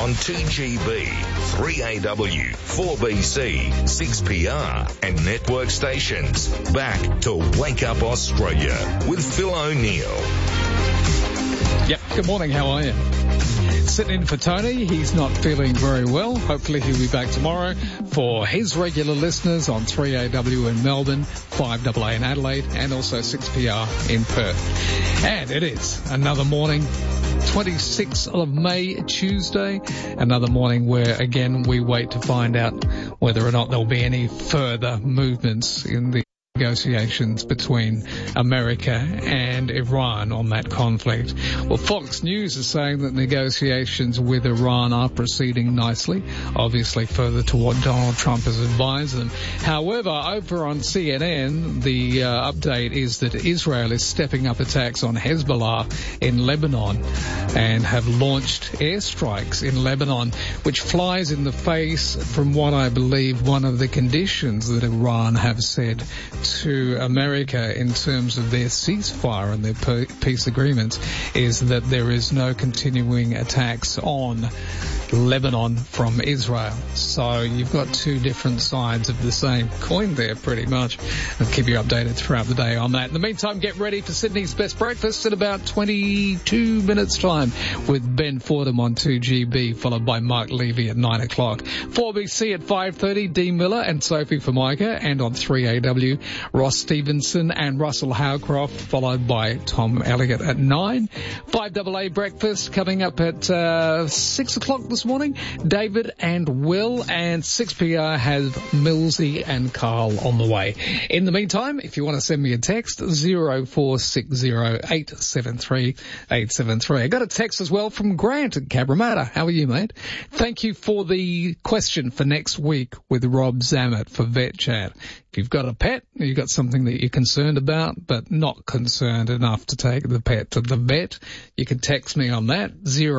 on 2GB, 3AW, 4BC, 6PR and network stations. Back to Wake Up Australia with Phil O'Neill. Yep, good morning, how are you? Sitting in for Tony, he's not feeling very well. Hopefully he'll be back tomorrow. For his regular listeners on 3AW in Melbourne, 5AA in Adelaide, and also 6PR in Perth. And it is another morning, 26th of May, Tuesday. Another morning where, again, we wait to find out whether or not there'll be any further movements in the negotiations between America and Iran on that conflict. Well, Fox News is saying that negotiations with Iran are proceeding nicely, obviously further to what Donald Trump has advised them. However, over on CNN, the update is that Israel is stepping up attacks on Hezbollah in Lebanon and have launched airstrikes in Lebanon, which flies in the face from what I believe one of the conditions that Iran have said to America in terms of their ceasefire and their peace agreements is that there is no continuing attacks on Lebanon from Israel. So you've got two different sides of the same coin there pretty much. I'll keep you updated throughout the day on that. In the meantime, get ready for Sydney's Best Breakfast in about 22 minutes time with Ben Fordham on 2GB, followed by Mark Levy at 9 o'clock. 4BC at 5:30, Dean Miller and Sophie Formica, and on 3AW, Ross Stevenson and Russell Howcroft, followed by Tom Elliott at 9. 5AA Breakfast coming up at 6 o'clock this morning. David and Will, and 6PR has Millsy and Carl on the way. In the meantime, if you want to send me a text, 0460873873. I got a text as well from Grant at Cabramatta. How are you, mate? Thank you for the question for next week with Rob Zammit for Vet Chat. If you've got a pet, you've got something that you're concerned about, but not concerned enough to take the pet to the vet, you can text me on that,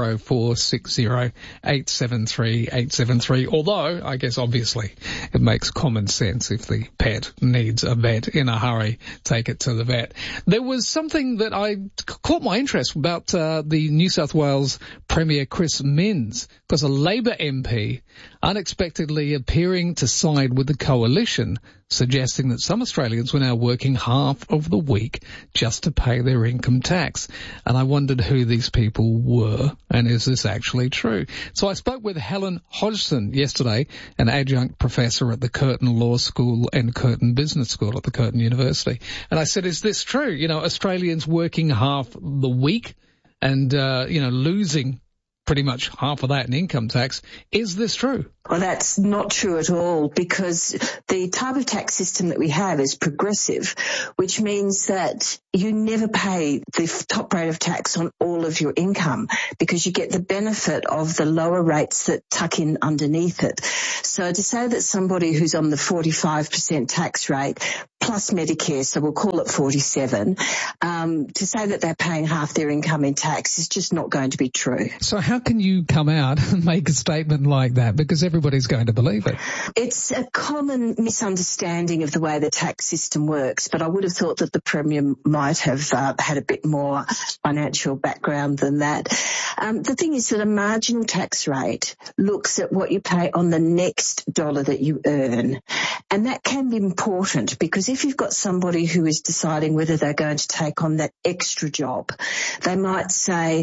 0460873873. Although, I guess obviously, it makes common sense if the pet needs a vet in a hurry, take it to the vet. There was something that caught my interest about the New South Wales Premier Chris Minns, because a Labor MP unexpectedly appearing to side with the coalition, suggesting that some Australians were now working half of the week just to pay their income tax. And I wondered who these people were, and is this actually true? So I spoke with Helen Hodgson yesterday, an adjunct professor at the Curtin Law School and Curtin Business School at the Curtin University. And I said, is this true? You know, Australians working half the week and, losing pretty much half of that in income tax. Is this true? Well, that's not true at all, because the type of tax system that we have is progressive, which means that you never pay the top rate of tax on all of your income, because you get the benefit of the lower rates that tuck in underneath it. So to say that somebody who's on the 45% tax rate plus Medicare, so we'll call it 47, to say that they're paying half their income in tax is just not going to be true. So how can you come out and make a statement like that? Because everybody's going to believe it. It's a common misunderstanding of the way the tax system works, but I would have thought that the Premier might have had a bit more financial background than that. The thing is that a marginal tax rate looks at what you pay on the next dollar that you earn, and that can be important, because if you've got somebody who is deciding whether they're going to take on that extra job, they might say,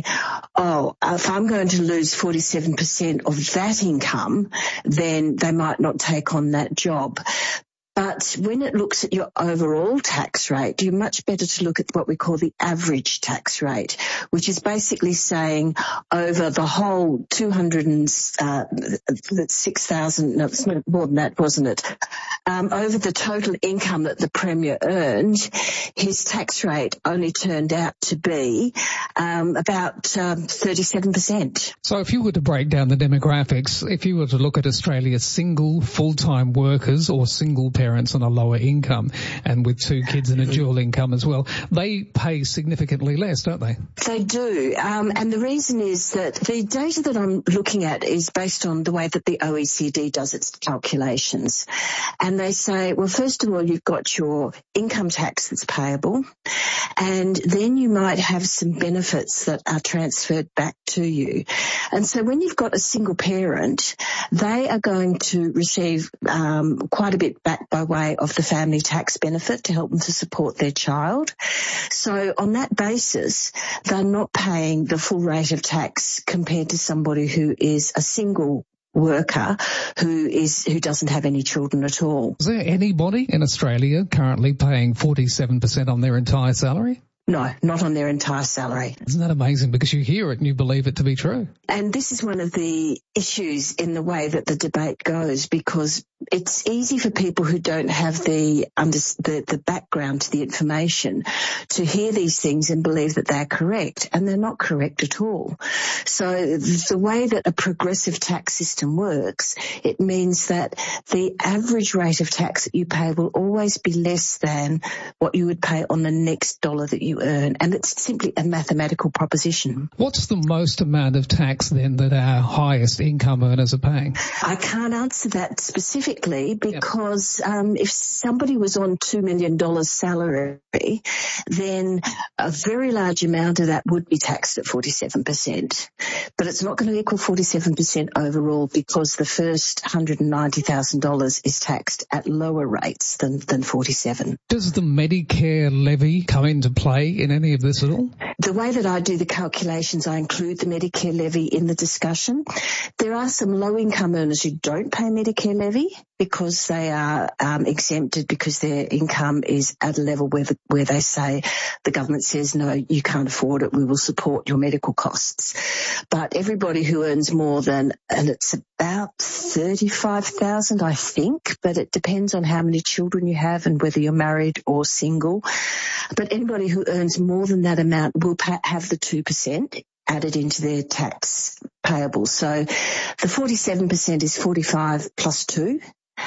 if I'm going to lose 47% of that income, then they might not take on that job. But when it looks at your overall tax rate, you're much better to look at what we call the average tax rate, which is basically saying over the whole 206,000, no, it's more than that, wasn't it? Over the total income that the Premier earned, his tax rate only turned out to be about 37%. So if you were to break down the demographics, if you were to look at Australia's single full-time workers or single parents parents on a lower income and with 2 kids and a dual income as well, they pay significantly less, don't they? They do. And the reason is that the data that I'm looking at is based on the way that the OECD does its calculations. And they say, well, first of all, you've got your income tax that's payable, and then you might have some benefits that are transferred back to you. And so when you've got a single parent, they are going to receive quite a bit back by way of the family tax benefit to help them to support their child. So on that basis, they're not paying the full rate of tax compared to somebody who is a single worker who doesn't have any children at all. Is there anybody in Australia currently paying 47% on their entire salary? No, not on their entire salary. Isn't that amazing? Because you hear it and you believe it to be true. And this is one of the issues in the way that the debate goes, because it's easy for people who don't have the background to the information to hear these things and believe that they're correct, and they're not correct at all. So the way that a progressive tax system works, it means that the average rate of tax that you pay will always be less than what you would pay on the next dollar that you earn, and it's simply a mathematical proposition. What's the most amount of tax then that our highest income earners are paying? I can't answer that specifically because if somebody was on $2 million salary, then a very large amount of that would be taxed at 47%. But it's not going to equal 47% overall, because the first $190,000 is taxed at lower rates than 47. Does the Medicare levy come into play in any of this at all? The way that I do the calculations, I include the Medicare levy in the discussion. There are some low-income earners who don't pay Medicare levy because they are exempted because their income is at a level where they say, the government says, no, you can't afford it, we will support your medical costs. But everybody who earns more than, and it's about $35,000, I think, but it depends on how many children you have and whether you're married or single. But anybody who earns more than that amount will have the 2% added into their tax payable. So the 47% is 45 plus 2.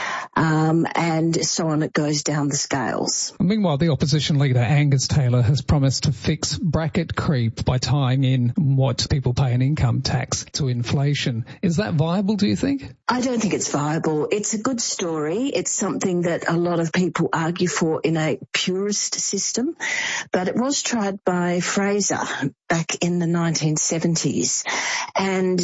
And so on, it goes down the scales. Meanwhile, the opposition leader Angus Taylor has promised to fix bracket creep by tying in what people pay in income tax to inflation. Is that viable, do you think? I don't think it's viable. It's a good story. It's something that a lot of people argue for in a purist system, but it was tried by Fraser back in the 1970s, and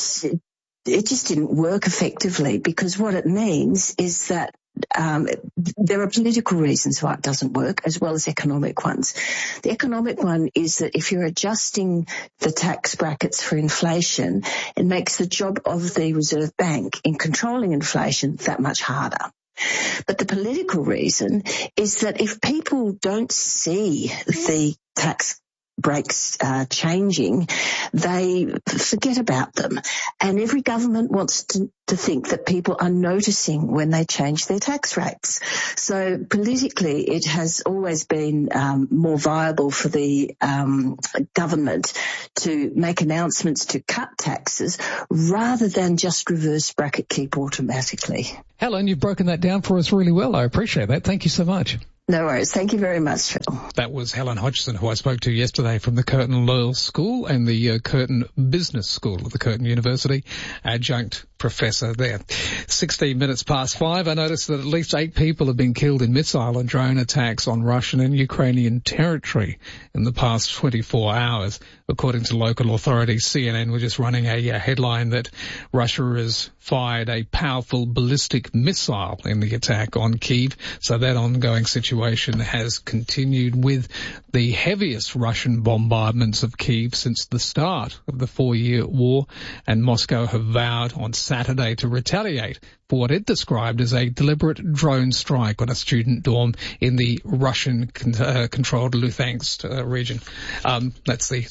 it just didn't work effectively, because what it means is that there are political reasons why it doesn't work, as well as economic ones. The economic one is that if you're adjusting the tax brackets for inflation, it makes the job of the Reserve Bank in controlling inflation that much harder. But the political reason is that if people don't see the tax breaks changing, they forget about them. And every government wants to think that people are noticing when they change their tax rates. So politically, it has always been more viable for the government to make announcements to cut taxes rather than just reverse bracket keep automatically. Helen, you've broken that down for us really well. I appreciate that. Thank you so much. No worries. Thank you very much, Phil. That was Helen Hodgson, who I spoke to yesterday from the Curtin Law School and the Curtin Business School of the Curtin University, adjunct professor there. 16 minutes past 5. I noticed that at least 8 people have been killed in missile and drone attacks on Russian and Ukrainian territory in the past 24 hours. According to local authorities, CNN were just running a headline that Russia has fired a powerful ballistic missile in the attack on Kyiv. So that ongoing situation has continued with the heaviest Russian bombardments of Kyiv since the start of the 4-year war, and Moscow have vowed on Saturday to retaliate for what it described as a deliberate drone strike on a student dorm in the Russian-controlled Luhansk region. That's the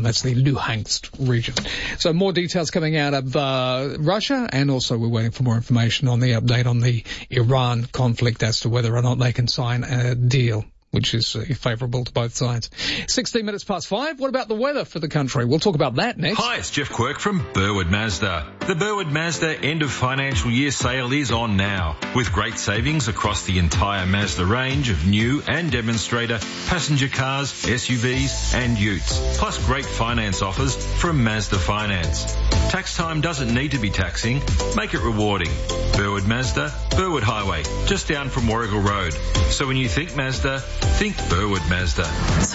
Luhansk region. So more details coming out of Russia, and also we're waiting for more information on the update on the Iran conflict as to whether or not they can sign a deal which is favourable to both sides. 16 minutes past 5. What about the weather for the country? We'll talk about that next. Hi, it's Jeff Quirk from Burwood Mazda. The Burwood Mazda end of financial year sale is on now, with great savings across the entire Mazda range of new and demonstrator passenger cars, SUVs and utes, plus great finance offers from Mazda Finance. Tax time doesn't need to be taxing. Make it rewarding. Burwood Mazda, Burwood Highway, just down from Warrigal Road. So when you think Mazda, think Burwood Mazda.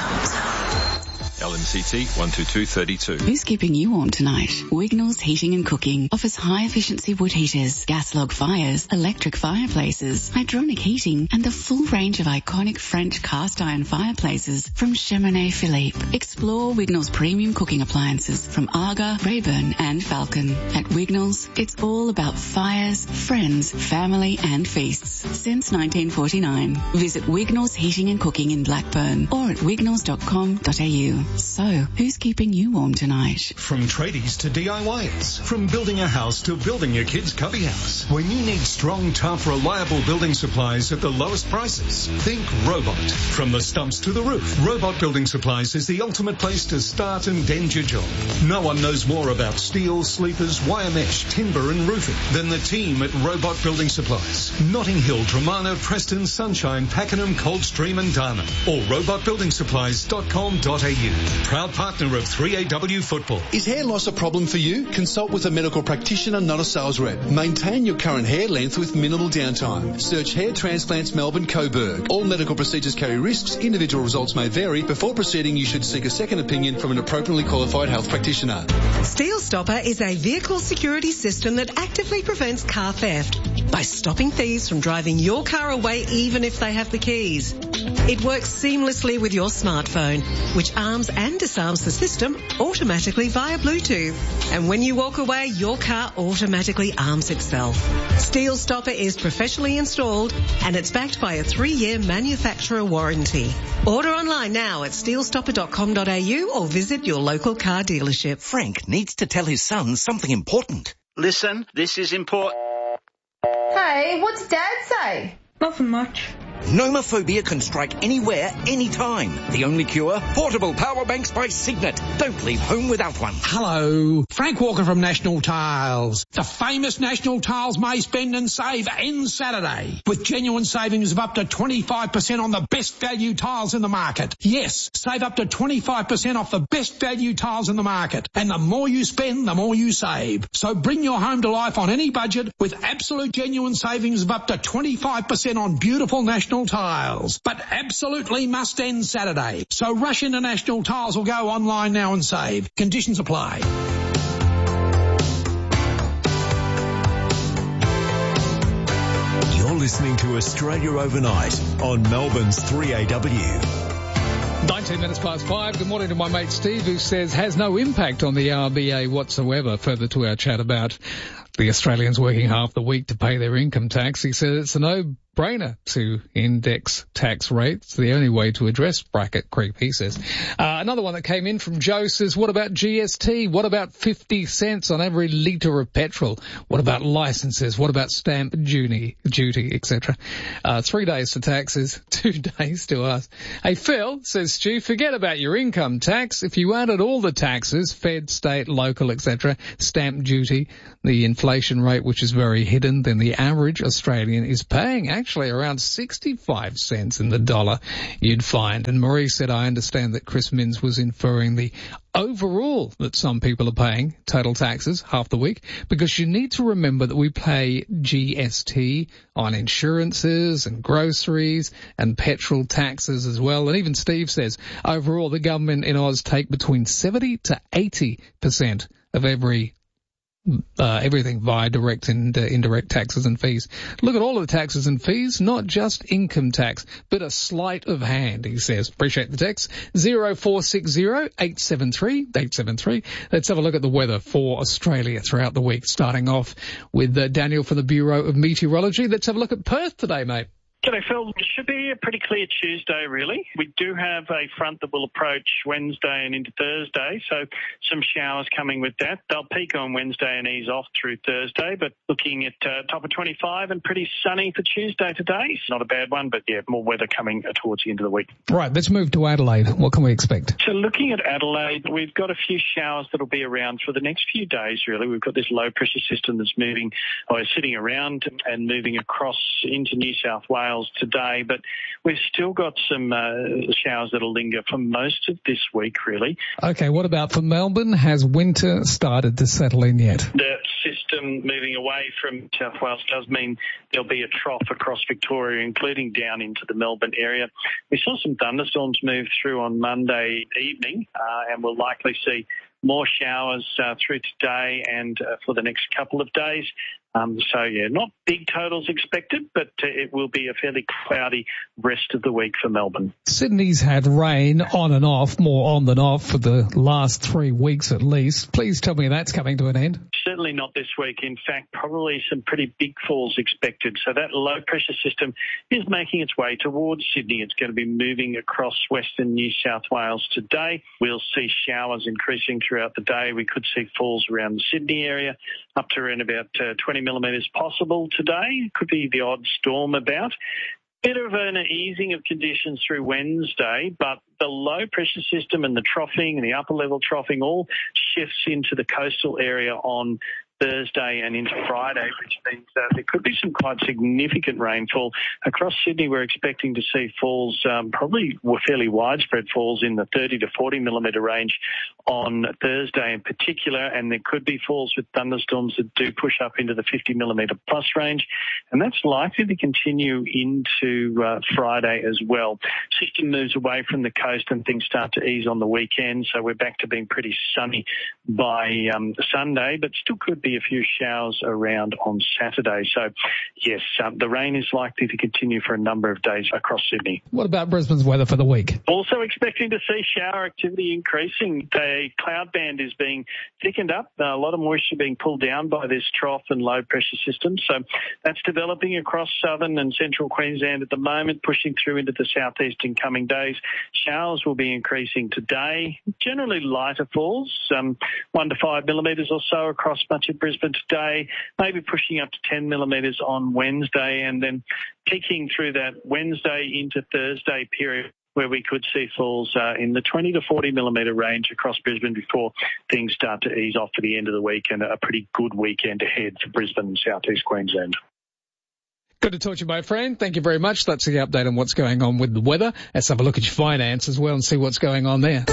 LMCT 12232. Who's keeping you warm tonight? Wignall's Heating and Cooking offers high-efficiency wood heaters, gas log fires, electric fireplaces, hydronic heating, and the full range of iconic French cast-iron fireplaces from Cheminée Philippe. Explore Wignall's premium cooking appliances from Aga, Rayburn, and Falcon. At Wignall's, it's all about fires, friends, family, and feasts. Since 1949. Visit Wignall's Heating and Cooking in Blackburn or at wignalls.com.au. So, who's keeping you warm tonight? From tradies to DIYers, from building a house to building your kid's cubby house. When you need strong, tough, reliable building supplies at the lowest prices, think Robot. From the stumps to the roof, Robot Building Supplies is the ultimate place to start and end your job. No one knows more about steel, sleepers, wire mesh, timber and roofing than the team at Robot Building Supplies. Notting Hill, Dramana, Preston, Sunshine, Pakenham, Coldstream and Darnham. Or robotbuildingsupplies.com.au. Proud partner of 3AW Football. Is hair loss a problem for you? Consult with a medical practitioner, not a sales rep. Maintain your current hair length with minimal downtime. Search Hair Transplants Melbourne Coburg. All medical procedures carry risks. Individual results may vary. Before proceeding, you should seek a second opinion from an appropriately qualified health practitioner. Steel Stopper is a vehicle security system that actively prevents car theft by stopping thieves from driving your car away even if they have the keys. It works seamlessly with your smartphone, which arms and disarms the system automatically via Bluetooth. And when you walk away, your car automatically arms itself. Steel Stopper is professionally installed and it's backed by a 3-year manufacturer warranty. Order online now at steelstopper.com.au or visit your local car dealership. Frank needs to tell his son something important. Listen, this is important. Hey, what's Dad say? Nothing much. Nomophobia can strike anywhere, anytime. The only cure? Portable power banks by Signet. Don't leave home without one. Hello, Frank Walker from National Tiles. The famous National Tiles May Spend and Save ends Saturday with genuine savings of up to 25% on the best value tiles in the market. Yes, save up to 25% off the best value tiles in the market. And the more you spend, the more you save. So bring your home to life on any budget with absolute genuine savings of up to 25% on beautiful National Tiles, but absolutely must end Saturday. So rush into National Tiles or go online now and save. Conditions apply. You're listening to Australia Overnight on Melbourne's 3AW. 19 minutes past 5. Good morning to my mate Steve, who says has no impact on the RBA whatsoever. Further to our chat about the Australians working half the week to pay their income tax. He says it's a no-brainer to index tax rates. The only way to address bracket creep, he says. Another one that came in from Joe says, what about GST? What about 50 cents on every litre of petrol? What about licenses? What about stamp duty, etc.? 3 days to taxes, 2 days to us. Hey, Phil, says Stu, forget about your income tax. If you added all the taxes, fed, state, local, etc., stamp duty, the inflation rate, which is very hidden, then the average Australian is paying actually around 65 cents in the dollar, you'd find. And Marie said, I understand that Chris Minns was inferring the overall that some people are paying total taxes half the week, because you need to remember that we pay GST on insurances and groceries and petrol taxes as well. And even Steve says overall the government in Oz take between 70 to 80% of everything via direct and indirect taxes and fees. Look at all of the taxes and fees, not just income tax, but a sleight of hand, he says. Appreciate the text. 0460 873 873. Let's have a look at the weather for Australia throughout the week, starting off with Daniel from the Bureau of Meteorology. Let's have a look at Perth today, mate. G'day, Phil. It should be a pretty clear Tuesday, really. We do have a front that will approach Wednesday and into Thursday, so some showers coming with that. They'll peak on Wednesday and ease off through Thursday, but looking at top of 25 and pretty sunny for Tuesday today. It's not a bad one, but yeah, more weather coming towards the end of the week. Right, let's move to Adelaide. What can we expect? So looking at Adelaide, we've got a few showers that'll be around for the next few days, really. We've got this low pressure system that's sitting around and moving across into New South Wales today, but we've still got some showers that'll linger for most of this week, really. Okay, what about for Melbourne? Has winter started to settle in yet? The system moving away from South Wales does mean there'll be a trough across Victoria, including down into the Melbourne area. We saw some thunderstorms move through on Monday evening, and we'll likely see more showers through today and for the next couple of days. Not big totals expected, but it will be a fairly cloudy rest of the week for Melbourne. Sydney's had rain on and off, more on than off, for the last 3 weeks at least. Please tell me that's coming to an end. Certainly not this week. In fact, probably some pretty big falls expected. So that low pressure system is making its way towards Sydney. It's going to be moving across western New South Wales today. We'll see showers increasing throughout the day. We could see falls around the Sydney area, up to around about 20 millimetres possible today. Could be the odd storm about. Bit of an easing of conditions through Wednesday, but the low pressure system and the troughing and the upper level troughing all shifts into the coastal area on Thursday and into Friday, which means that there could be some quite significant rainfall. Across Sydney, we're expecting to see falls, probably fairly widespread falls in the 30 to 40 millimetre range on Thursday in particular, and there could be falls with thunderstorms that do push up into the 50 millimetre plus range, and that's likely to continue into Friday as well. System moves away from the coast and things start to ease on the weekend, so we're back to being pretty sunny by Sunday, but still could be a few showers around on Saturday. So, yes, the rain is likely to continue for a number of days across Sydney. What about Brisbane's weather for the week? Also expecting to see shower activity increasing. The cloud band is being thickened up. A lot of moisture being pulled down by this trough and low pressure system. So that's developing across southern and central Queensland at the moment, pushing through into the southeast in coming days. Showers will be increasing today. Generally lighter falls, 1 to 5 millimetres or so across much of Brisbane today, maybe pushing up to 10 millimetres on Wednesday, and then peaking through that Wednesday into Thursday period where we could see falls in the 20 to 40 millimetre range across Brisbane before things start to ease off for the end of the week, and a pretty good weekend ahead for Brisbane and southeast Queensland. Good to talk to you, my friend. Thank you very much. That's the update on what's going on with the weather. Let's have a look at your finance as well and see what's going on there.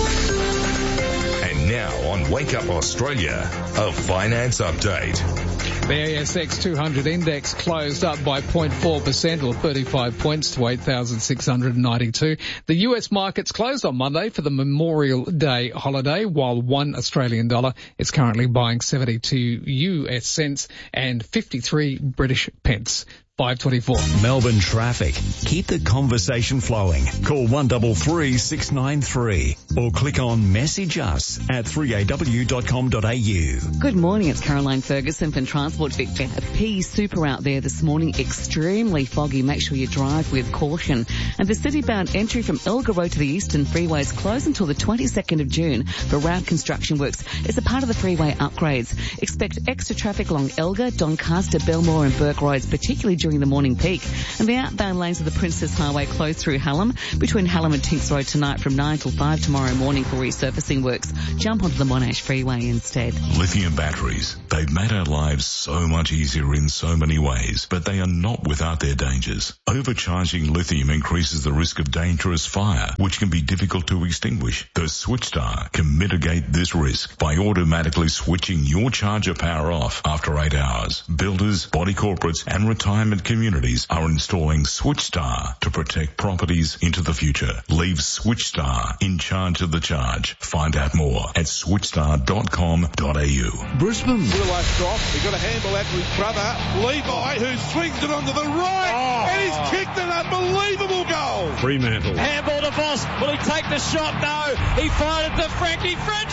Now on Wake Up Australia, a finance update. The ASX 200 index closed up by 0.4% or 35 points to 8,692. The US markets closed on Monday for the Memorial Day holiday, while $1 Australian dollar is currently buying 72 US cents and 53 British pence. 5:24. Melbourne traffic. Keep the conversation flowing. Call 133 693 or click on message us at 3aw.com.au. Good morning, it's Caroline Ferguson from Transport Victor. A pea super out there this morning, extremely foggy. Make sure you drive with caution. And the city-bound entry from Elgar Road to the Eastern Freeway is closed until the 22nd of June for route construction works. It's a part of the freeway upgrades. Expect extra traffic along Elgar, Doncaster, Belmore and Burke Roads, particularly during the morning peak. And the outbound lanes of the Princess Highway closed through Hallam, between Hallam and Tinks Road tonight from 9 till 5 tomorrow morning for resurfacing works. Jump onto the Monash Freeway instead. Lithium batteries. They've made our lives so much easier in so many ways, but they are not without their dangers. Overcharging lithium increases the risk of dangerous fire, which can be difficult to extinguish. The SwitchStar can mitigate this risk by automatically switching your charger power off after 8 hours. Builders, body corporates and retirement communities are installing SwitchStar to protect properties into the future. Leave SwitchStar in charge of the charge. Find out more at switchstar.com.au. Brisbane. Willow drop. He got a handle out to his brother, Levi, who swings it onto the right, and he's kicked an unbelievable goal. Fremantle. Handball to Voss. Will he take the shot? No. He fired it to Frankie Fredericks.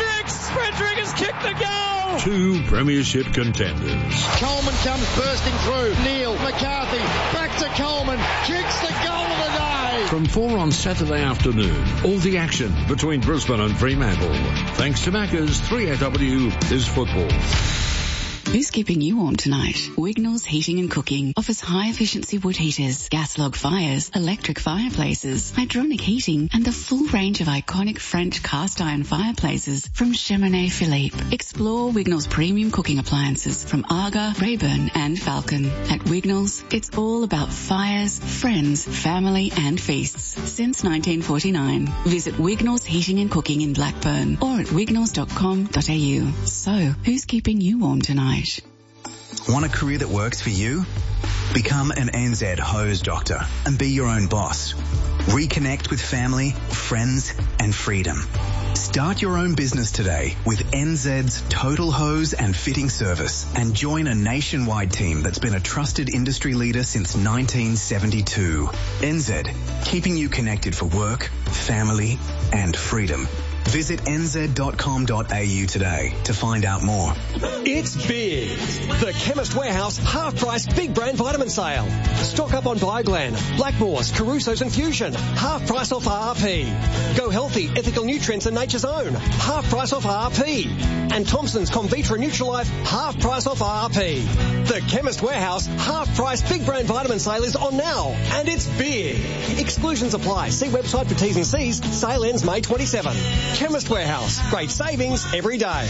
Brent Trigger's kicked the goal. 2 premiership contenders. Coleman comes bursting through. Neil, McCarthy, back to Coleman, kicks the goal of the day. From 4 on Saturday afternoon, all the action between Brisbane and Fremantle. Thanks to Macca's, 3AW is football. Who's keeping you warm tonight? Wignall's Heating and Cooking offers high-efficiency wood heaters, gas log fires, electric fireplaces, hydronic heating, and the full range of iconic French cast-iron fireplaces from Cheminée Philippe. Explore Wignall's premium cooking appliances from Aga, Rayburn, and Falcon. At Wignall's, it's all about fires, friends, family, and feasts. Since 1949. Visit Wignall's Heating and Cooking in Blackburn or at wignalls.com.au. So, who's keeping you warm tonight? Want a career that works for you? Become an NZ hose doctor and be your own boss. Reconnect with family, friends, and freedom. Start your own business today with NZ's Total Hose and Fitting Service and join a nationwide team that's been a trusted industry leader since 1972. NZ, keeping you connected for work, family, and freedom. Visit nz.com.au today to find out more. It's big. The Chemist Warehouse half-price big brand vitamin sale. Stock up on Bioglan, Blackmores, Caruso's and Fusion. Half price off RP. Go healthy, ethical nutrients and Nature's Own. Half price off RP. And Thompson's Comvitra Nutrilife. Half price off RP. The Chemist Warehouse half-price big brand vitamin sale is on now. And it's big. Exclusions apply. See website for T's and C's. Sale ends May 27. Chemist Warehouse. Great savings every day.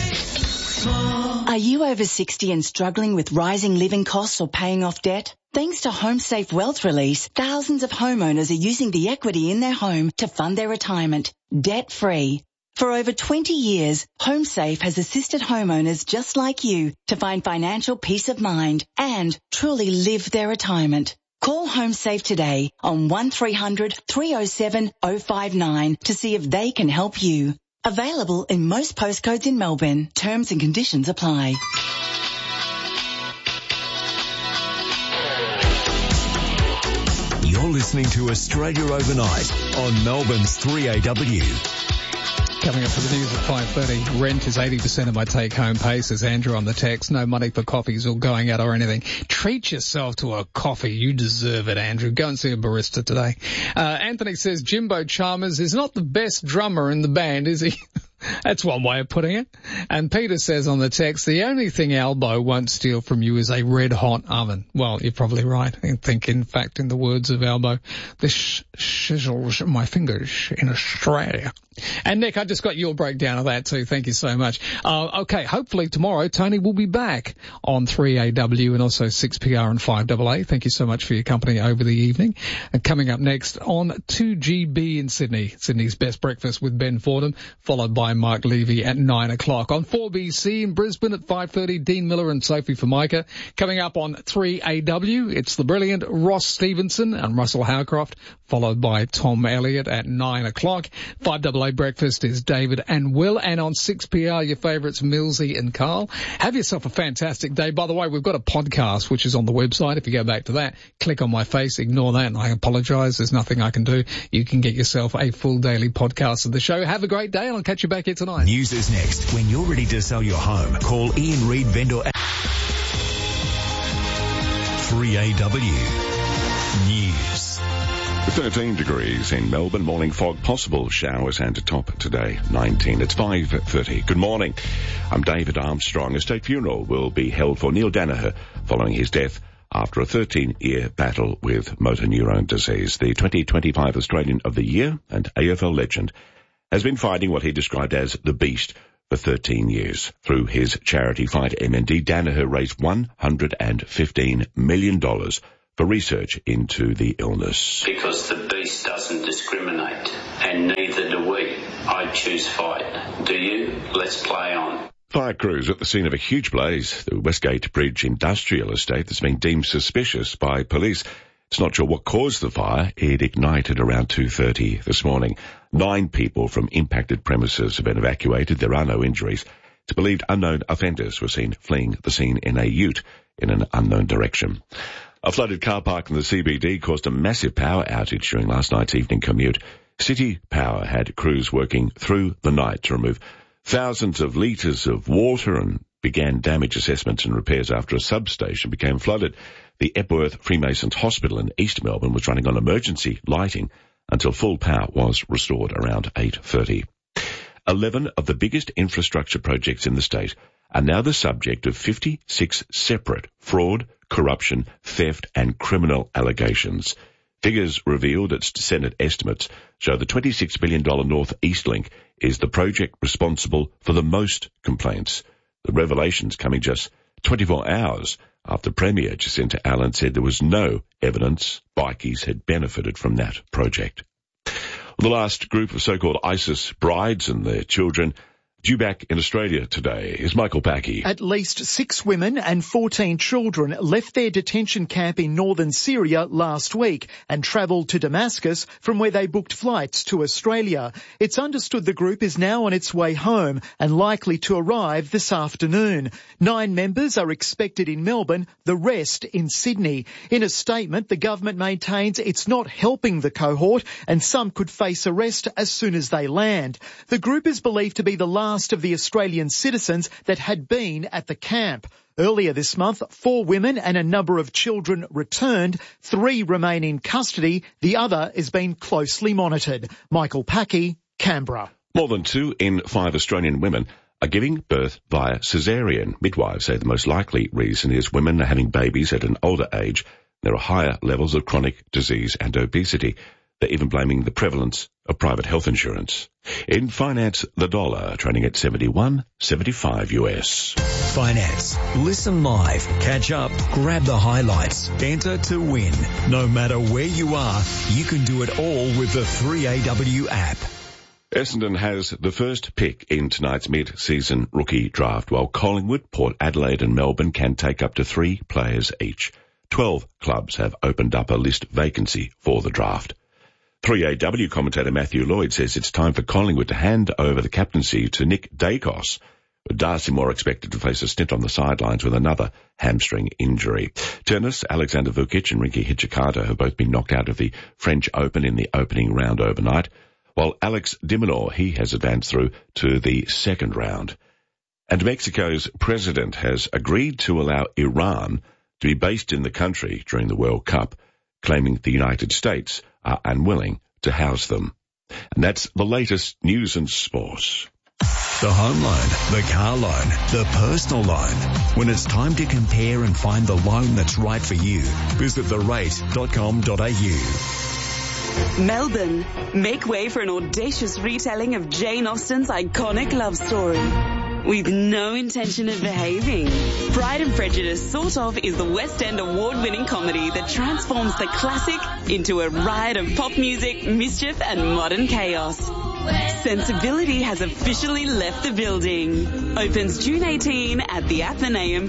Are you over 60 and struggling with rising living costs or paying off debt? Thanks to HomeSafe Wealth Release, thousands of homeowners are using the equity in their home to fund their retirement, debt-free. For over 20 years, HomeSafe has assisted homeowners just like you to find financial peace of mind and truly live their retirement. Call HomeSafe today on 1300 307 059 to see if they can help you. Available in most postcodes in Melbourne. Terms and conditions apply. You're listening to Australia Overnight on Melbourne's 3AW. Coming up for the news at 5:30, rent is 80% of my take-home pay, says Andrew on the text. No money for coffees or going out or anything. Treat yourself to a coffee. You deserve it, Andrew. Go and see a barista today. Anthony says Jimbo Chalmers is not the best drummer in the band, is he? That's one way of putting it. And Peter says on the text, the only thing Albo won't steal from you is a red-hot oven. Well, you're probably right. I think, in fact, in the words of Albo, this sizzles my fingers in Australia. And Nick, I just got your breakdown of that too. Thank you so much. Okay, hopefully tomorrow Tony will be back on 3AW and also 6PR and 5AA. Thank you so much for your company over the evening. And coming up next on 2GB in Sydney, Sydney's Best Breakfast with Ben Fordham, followed by Mark Levy at 9 o'clock. On 4BC in Brisbane at 5:30, Dean Miller and Sophie Formica. Coming up on 3AW, it's the brilliant Ross Stevenson and Russell Howcroft, followed by Tom Elliott at 9 o'clock. 5AA Breakfast is David and Will, and on 6PR, your favourites Millsy and Carl. Have yourself a fantastic day. By the way, we've got a podcast which is on the website. If you go back to that, click on my face, ignore that, and I apologise. There's nothing I can do. You can get yourself a full daily podcast of the show. Have a great day, and I'll catch you back here tonight. News is next. When you're ready to sell your home, call Ian Reid Vendor at 3AW News. 13 degrees in Melbourne. Morning fog, possible showers and a top today, 19. It's 5:30. Good morning. I'm David Armstrong. A state funeral will be held for Neil Danaher following his death after a 13-year battle with motor neurone disease. The 2025 Australian of the Year and AFL legend has been fighting what he described as the beast for 13 years. Through his charity Fight MND, Danaher raised $115 million for research into the illness. Because the beast doesn't discriminate, and neither do we. I choose fight. Do you? Let's play on. Fire crews at the scene of a huge blaze, the Westgate Bridge industrial estate that's been deemed suspicious by police. It's not sure what caused the fire. It ignited around 2:30 this morning. 9 people from impacted premises have been evacuated. There are no injuries. It's believed unknown offenders were seen fleeing the scene in a ute in an unknown direction. A flooded car park in the CBD caused a massive power outage during last night's evening commute. City Power had crews working through the night to remove thousands of litres of water and began damage assessments and repairs after a substation became flooded. The Epworth Freemasons Hospital in East Melbourne was running on emergency lighting until full power was restored around 8:30. 11 of the biggest infrastructure projects in the state are now the subject of 56 separate fraud, corruption, theft and criminal allegations. Figures revealed at Senate estimates show the $26 billion North East Link is the project responsible for the most complaints. The revelations coming just 24 hours after Premier Jacinta Allen said there was no evidence bikies had benefited from that project. The last group of so-called ISIS brides and their children due back in Australia today is Michael Packy. At least 6 women and 14 children left their detention camp in northern Syria last week and travelled to Damascus from where they booked flights to Australia. It's understood the group is now on its way home and likely to arrive this afternoon. 9 members are expected in Melbourne, the rest in Sydney. In a statement, the government maintains it's not helping the cohort and some could face arrest as soon as they land. The group is believed to be the last of the Australian citizens that had been at the camp. Earlier this month, 4 women and a number of children returned. 3 remain in custody. The other is being closely monitored. Michael Packy, Canberra. More than 2 in 5 Australian women are giving birth via caesarean. Midwives say the most likely reason is women are having babies at an older age. There are higher levels of chronic disease and obesity. They're even blaming the prevalence of private health insurance. In finance, the dollar trading at 71.75 US. Finance. Listen live, catch up, grab the highlights, enter to win. No matter where you are, you can do it all with the 3AW app. Essendon has the first pick in tonight's mid-season rookie draft, while Collingwood, Port Adelaide and Melbourne can take up to 3 players each. 12 clubs have opened up a list vacancy for the draft. 3AW commentator Matthew Lloyd says it's time for Collingwood to hand over the captaincy to Nick Dacos, with Darcy Moore expected to face a stint on the sidelines with another hamstring injury. Tennis, Alexander Vukic and Rinky Hijikata have both been knocked out of the French Open in the opening round overnight, while Alex de Minaur, he has advanced through to the second round. And Mexico's president has agreed to allow Iran to be based in the country during the World Cup, claiming the United States are unwilling to house them. And that's the latest news and sports. The home loan, the car loan, the personal loan. When it's time to compare and find the loan that's right for you, visit therate.com.au. Melbourne, make way for an audacious retelling of Jane Austen's iconic love story. With no intention of behaving. Pride and Prejudice Sort Of is the West End award-winning comedy that transforms the classic into a riot of pop music, mischief and modern chaos. Sensibility has officially left the building. Opens June 18 at the Athenaeum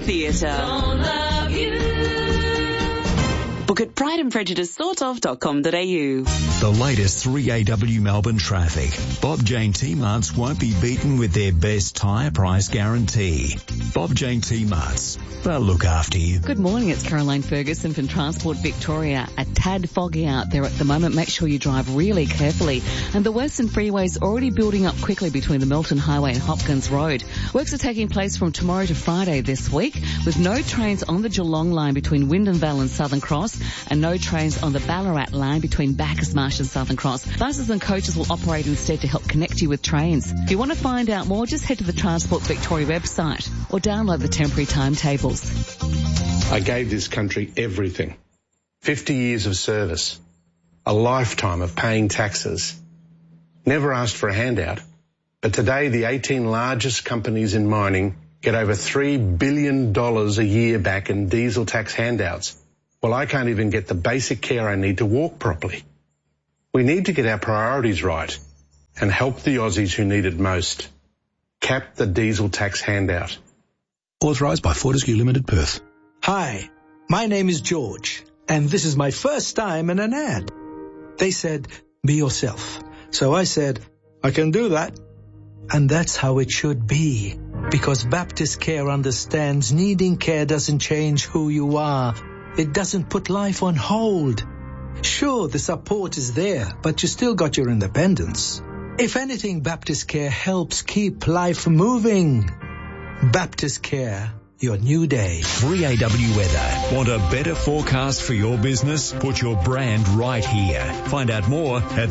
Theatre. Book at prideandprejudicesortof.com.au. The latest 3AW Melbourne traffic. Bob Jane T-Marts won't be beaten with their best tyre price guarantee. Bob Jane T-Marts. They'll look after you. Good morning, it's Caroline Ferguson from Transport Victoria. A tad foggy out there at the moment. Make sure you drive really carefully. And the Western Freeway is already building up quickly between the Milton Highway and Hopkins Road. Works are taking place from tomorrow to Friday this week, with no trains on the Geelong line between Wyndham Vale and Southern Cross, and no trains on the Ballarat line between Bacchus Marsh and Southern Cross. Buses and coaches will operate instead to help connect you with trains. If you want to find out more, just head to the Transport Victoria website or download the temporary timetables. I gave this country everything. 50 years of service. A lifetime of paying taxes. Never asked for a handout. But today, the 18 largest companies in mining get over $3 billion a year back in diesel tax handouts. Well, I can't even get the basic care I need to walk properly. We need to get our priorities right and help the Aussies who need it most. Cap the diesel tax handout. Authorised by Fortescue Limited, Perth. Hi, my name is George, and this is my first time in an ad. They said, be yourself. So I said, I can do that. And that's how it should be, because Baptist Care understands needing care doesn't change who you are. It doesn't put life on hold. Sure, the support is there, but you still got your independence. If anything, Baptist Care helps keep life moving. Baptist Care, your new day. 3AW weather. Want a better forecast for your business? Put your brand right here. Find out more at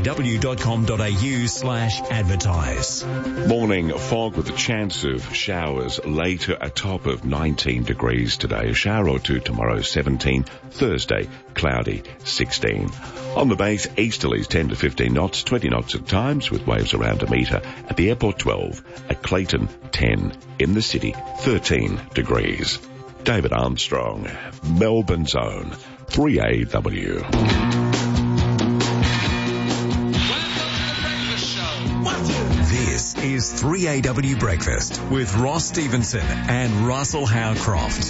3aw.com.au/advertise. Morning fog with a chance of showers later, a top of 19 degrees today. A shower or two tomorrow, 17. Thursday, cloudy, 16. On the base, easterlies 10 to 15 knots, 20 knots at times with waves around a metre. At the airport, 12. At Clayton, 10. In the city, 13 degrees. David Armstrong, Melbourne's own 3AW. This is 3AW Breakfast with Ross Stevenson and Russell Howcroft.